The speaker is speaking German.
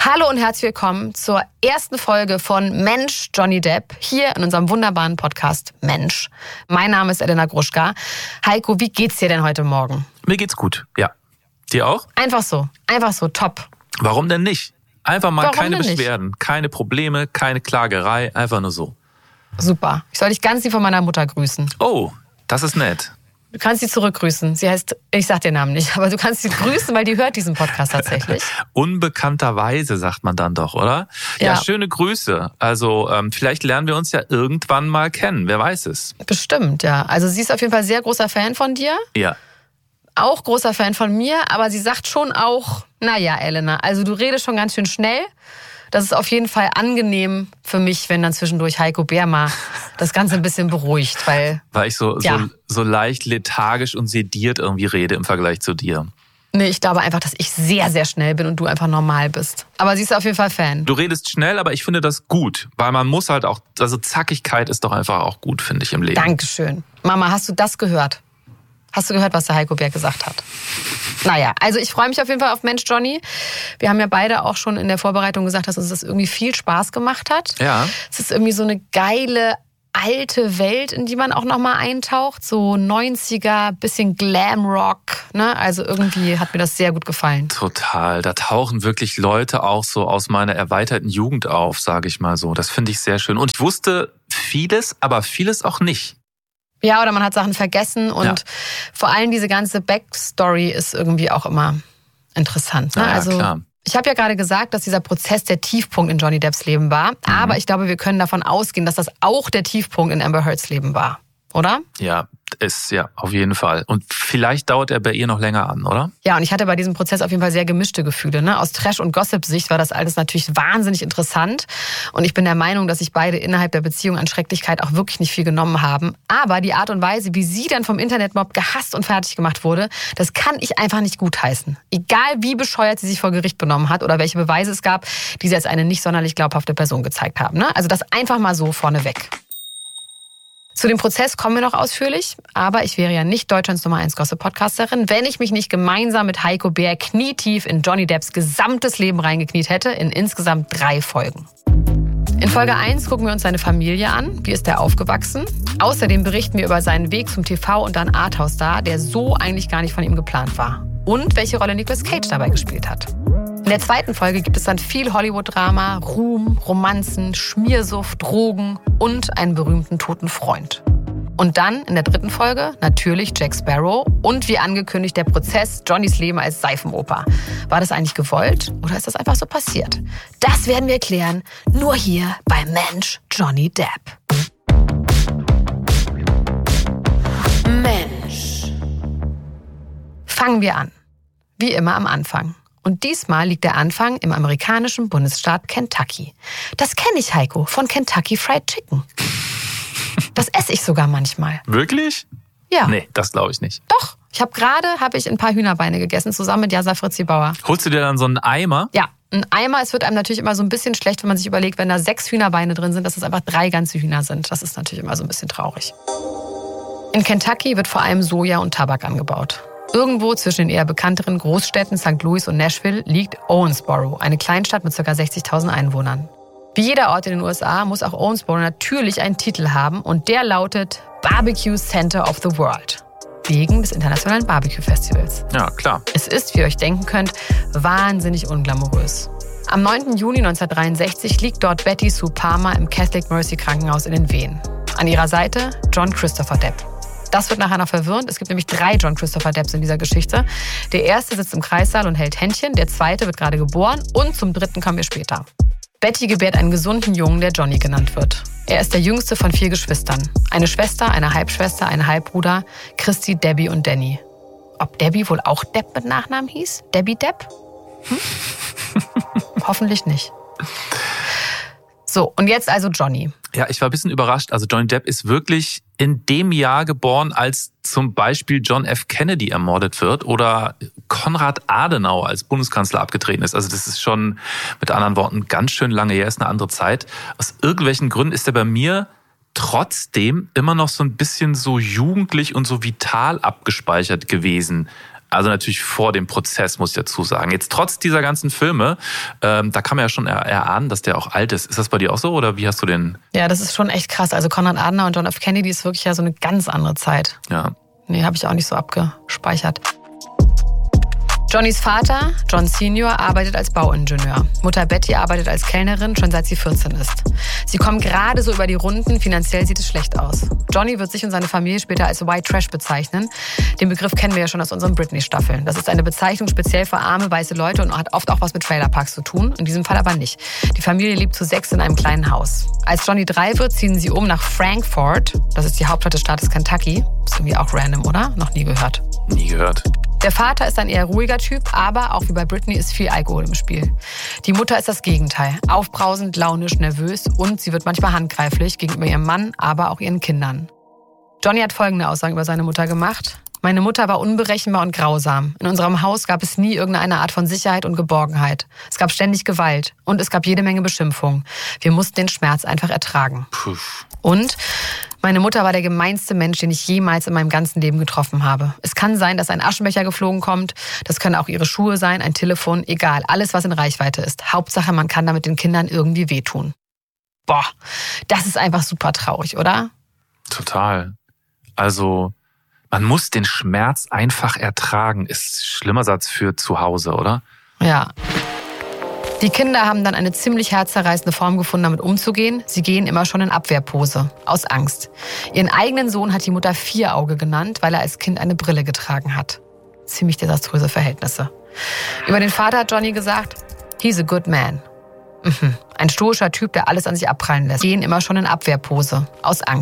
Hallo und herzlich willkommen zur ersten Folge von Mensch, Johnny Depp, hier in unserem wunderbaren Podcast Mensch. Mein Name ist Elena Gruschka. Heiko, wie geht's dir denn heute Morgen? Mir geht's gut, ja. Dir auch? Einfach so, top. Warum denn nicht? Einfach mal Warum keine denn nicht? Beschwerden, keine Probleme, keine Klagerei, einfach nur so. Super. Ich soll dich ganz lieb von meiner Mutter grüßen. Oh, das ist nett. Du kannst sie zurückgrüßen. Sie heißt, ich sag den Namen nicht, aber du kannst sie grüßen, weil die hört diesen Podcast tatsächlich. Unbekannterweise sagt man dann doch, oder? Ja, schöne Grüße. Also vielleicht lernen wir uns ja irgendwann mal kennen, wer weiß es. Bestimmt, ja. Also sie ist auf jeden Fall sehr großer Fan von dir. Ja. Auch großer Fan von mir, aber sie sagt schon auch, naja, Elena, also du redest schon ganz schön schnell. Das ist auf jeden Fall angenehm für mich, wenn dann zwischendurch Heiko Bär mal das Ganze ein bisschen beruhigt. Weil ich so leicht lethargisch und sediert irgendwie rede im Vergleich zu dir. Nee, ich glaube einfach, dass ich sehr, sehr schnell bin und du einfach normal bist. Aber sie ist auf jeden Fall Fan. Du redest schnell, aber ich finde das gut. Weil man muss halt auch, also Zackigkeit ist doch einfach auch gut, finde ich, im Leben. Dankeschön. Mama, hast du das gehört? Hast du gehört, was der Heiko Bär gesagt hat? Naja, also ich freue mich auf jeden Fall auf Mensch, Johnny. Wir haben ja beide auch schon in der Vorbereitung gesagt, dass uns das irgendwie viel Spaß gemacht hat. Ja. Es ist irgendwie so eine geile, alte Welt, in die man auch nochmal eintaucht. So 90er, bisschen Glamrock. Ne? Also irgendwie hat mir das sehr gut gefallen. Total. Da tauchen wirklich Leute auch so aus meiner erweiterten Jugend auf, sage ich mal so. Das finde ich sehr schön. Und ich wusste vieles, aber vieles auch nicht. Ja, oder man hat Sachen vergessen und vor allem diese ganze Backstory ist irgendwie auch immer interessant. Ne? Ja, also klar. Ich habe ja gerade gesagt, dass dieser Prozess der Tiefpunkt in Johnny Depps Leben war. Aber ich glaube, wir können davon ausgehen, dass das auch der Tiefpunkt in Amber Heards Leben war. Oder? Ja, ist ja auf jeden Fall. Und vielleicht dauert er bei ihr noch länger an, oder? Ja, und ich hatte bei diesem Prozess auf jeden Fall sehr gemischte Gefühle. Ne? Aus Trash- und Gossip-Sicht war das alles natürlich wahnsinnig interessant. Und ich bin der Meinung, dass sich beide innerhalb der Beziehung an Schrecklichkeit auch wirklich nicht viel genommen haben. Aber die Art und Weise, wie sie dann vom Internetmob gehasst und fertig gemacht wurde, das kann ich einfach nicht gutheißen. Egal wie bescheuert sie sich vor Gericht benommen hat oder welche Beweise es gab, die sie als eine nicht sonderlich glaubhafte Person gezeigt haben. Ne? Also das einfach mal so vorneweg. Zu dem Prozess kommen wir noch ausführlich, aber ich wäre ja nicht Deutschlands Nummer 1 Gossip-Podcasterin, wenn ich mich nicht gemeinsam mit Heiko Bär knietief in Johnny Depps gesamtes Leben reingekniet hätte, in insgesamt 3 Folgen. In Folge 1 gucken wir uns seine Familie an, wie ist er aufgewachsen. Außerdem berichten wir über seinen Weg zum TV und dann Arthouse-Star, der so eigentlich gar nicht von ihm geplant war. Und welche Rolle Nicolas Cage dabei gespielt hat. In der 2. Folge gibt es dann viel Hollywood-Drama, Ruhm, Romanzen, Schmiersuff, Drogen und einen berühmten toten Freund. Und dann in der 3. Folge natürlich Jack Sparrow und wie angekündigt der Prozess Johnnys Leben als Seifenoper. War das eigentlich gewollt oder ist das einfach so passiert? Das werden wir klären, nur hier bei Mensch, Johnny Depp. Mensch. Fangen wir an. Wie immer am Anfang. Und diesmal liegt der Anfang im amerikanischen Bundesstaat Kentucky. Das kenne ich, Heiko, von Kentucky Fried Chicken. Das esse ich sogar manchmal. Wirklich? Ja. Nee, das glaube ich nicht. Doch. Habe ich ein paar Hühnerbeine gegessen, zusammen mit Jasa Fritzi Bauer. Holst du dir dann so einen Eimer? Ja, ein Eimer. Es wird einem natürlich immer so ein bisschen schlecht, wenn man sich überlegt, wenn da 6 Hühnerbeine drin sind, dass es einfach 3 ganze Hühner sind. Das ist natürlich immer so ein bisschen traurig. In Kentucky wird vor allem Soja und Tabak angebaut. Irgendwo zwischen den eher bekannteren Großstädten St. Louis und Nashville liegt Owensboro, eine Kleinstadt mit ca. 60.000 Einwohnern. Wie jeder Ort in den USA muss auch Owensboro natürlich einen Titel haben und der lautet Barbecue Center of the World. Wegen des Internationalen Barbecue-Festivals. Ja, klar. Es ist, wie ihr euch denken könnt, wahnsinnig unglamourös. Am 9. Juni 1963 liegt dort Betty Sue Palmer im Catholic Mercy Krankenhaus in den Wehen. An ihrer Seite John Christopher Depp. Das wird nachher noch verwirrend. Es gibt nämlich 3 John Christopher Depps in dieser Geschichte. Der erste sitzt im Kreissaal und hält Händchen. Der zweite wird gerade geboren. Und zum 3. kommen wir später. Betty gebärt einen gesunden Jungen, der Johnny genannt wird. Er ist der jüngste von 4 Geschwistern. Eine Schwester, eine Halbschwester, ein Halbbruder, Christy, Debbie und Danny. Ob Debbie wohl auch Depp mit Nachnamen hieß? Debbie Depp? Hoffentlich nicht. So, und jetzt also Johnny. Ja, ich war ein bisschen überrascht. Also Johnny Depp ist wirklich in dem Jahr geboren, als zum Beispiel John F. Kennedy ermordet wird oder Konrad Adenauer als Bundeskanzler abgetreten ist. Also das ist schon mit anderen Worten ganz schön lange her, ist eine andere Zeit. Aus irgendwelchen Gründen ist er bei mir trotzdem immer noch so ein bisschen so jugendlich und so vital abgespeichert gewesen. Also natürlich vor dem Prozess, muss ich dazu sagen. Jetzt trotz dieser ganzen Filme, da kann man ja schon erahnen, dass der auch alt ist. Ist das bei dir auch so oder wie hast du den? Ja, das ist schon echt krass. Also Konrad Adenauer und John F. Kennedy ist wirklich ja so eine ganz andere Zeit. Ja. Nee, habe ich auch nicht so abgespeichert. Johnnys Vater, John Senior, arbeitet als Bauingenieur. Mutter Betty arbeitet als Kellnerin, schon seit sie 14 ist. Sie kommen gerade so über die Runden, finanziell sieht es schlecht aus. Johnny wird sich und seine Familie später als White Trash bezeichnen. Den Begriff kennen wir ja schon aus unseren Britney-Staffeln. Das ist eine Bezeichnung speziell für arme, weiße Leute und hat oft auch was mit Trailerparks zu tun. In diesem Fall aber nicht. Die Familie lebt zu 6 in einem kleinen Haus. Als Johnny 3 wird, ziehen sie um nach Frankfort. Das ist die Hauptstadt des Staates Kentucky. Ist irgendwie auch random, oder? Noch nie gehört. Nie gehört. Der Vater ist ein eher ruhiger Typ, aber auch wie bei Britney ist viel Alkohol im Spiel. Die Mutter ist das Gegenteil. Aufbrausend, launisch, nervös und sie wird manchmal handgreiflich gegenüber ihrem Mann, aber auch ihren Kindern. Johnny hat folgende Aussagen über seine Mutter gemacht. Meine Mutter war unberechenbar und grausam. In unserem Haus gab es nie irgendeine Art von Sicherheit und Geborgenheit. Es gab ständig Gewalt und es gab jede Menge Beschimpfungen. Wir mussten den Schmerz einfach ertragen. Puh. Und meine Mutter war der gemeinste Mensch, den ich jemals in meinem ganzen Leben getroffen habe. Es kann sein, dass ein Aschenbecher geflogen kommt. Das können auch ihre Schuhe sein, ein Telefon, egal. Alles, was in Reichweite ist. Hauptsache, man kann damit den Kindern irgendwie wehtun. Boah, das ist einfach super traurig, oder? Total. Also, man muss den Schmerz einfach ertragen. Ist ein schlimmer Satz für zu Hause, oder? Ja. Die Kinder haben dann eine ziemlich herzzerreißende Form gefunden, damit umzugehen. Sie gehen immer schon in Abwehrpose, aus Angst. Ihren eigenen Sohn hat die Mutter Vierauge genannt, weil er als Kind eine Brille getragen hat. Ziemlich desaströse Verhältnisse. Über den Vater hat Johnny gesagt, he's a good man. Ein stoischer Typ, der alles an sich abprallen lässt. Gehen immer schon in Abwehrpose, aus Angst.